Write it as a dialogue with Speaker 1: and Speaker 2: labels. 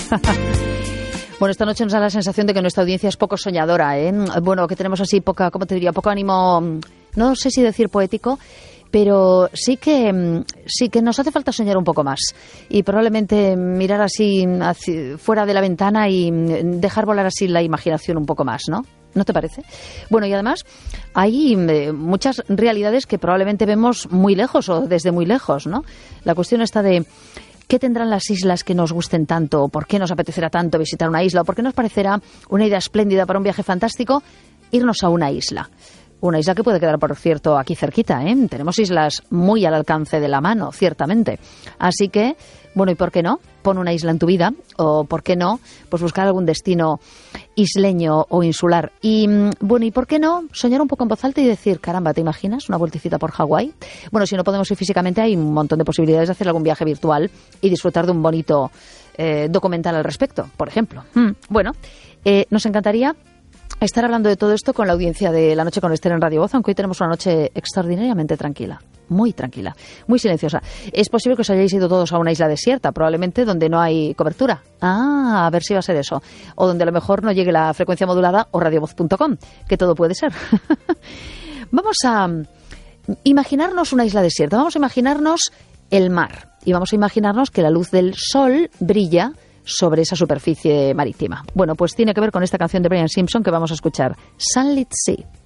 Speaker 1: Bueno, esta noche nos da la sensación de que nuestra audiencia es poco soñadora, ¿eh? Bueno, que tenemos así poca, ¿cómo te diría? Poco ánimo, no sé si decir poético, pero sí que nos hace falta soñar un poco más y probablemente mirar así fuera de la ventana y dejar volar así la imaginación un poco más, ¿no? ¿No te parece? Bueno, y además hay muchas realidades que probablemente vemos muy lejos o desde muy lejos, ¿no? La cuestión está de ¿qué tendrán las islas que nos gusten tanto? ¿Por qué nos apetecerá tanto visitar una isla? ¿O por qué nos parecerá una idea espléndida para un viaje fantástico irnos a una isla? Una isla que puede quedar, por cierto, aquí cerquita, ¿eh? Tenemos islas muy al alcance de la mano, ciertamente. Así que, bueno, ¿y por qué no? Pon una isla en tu vida, o ¿por qué no? Pues buscar algún destino isleño o insular. Y, bueno, ¿y por qué no? Soñar un poco en voz alta y decir, caramba, ¿te imaginas una vueltecita por Hawái? Bueno, si no podemos ir físicamente, hay un montón de posibilidades de hacer algún viaje virtual y disfrutar de un bonito documental al respecto, por ejemplo. Bueno, nos encantaría estar hablando de todo esto con la audiencia de La Noche con Esther en Radio Voz, aunque hoy tenemos una noche extraordinariamente tranquila, muy silenciosa. Es posible que os hayáis ido todos a una isla desierta, probablemente donde no hay cobertura. A ver si va a ser eso. O donde a lo mejor no llegue la frecuencia modulada o radiovoz.com, que todo puede ser. Vamos a imaginarnos una isla desierta, vamos a imaginarnos el mar y vamos a imaginarnos que la luz del sol brilla sobre esa superficie marítima. Bueno, pues tiene que ver con esta canción de Brian Simpson que vamos a escuchar, Sunlit Sea.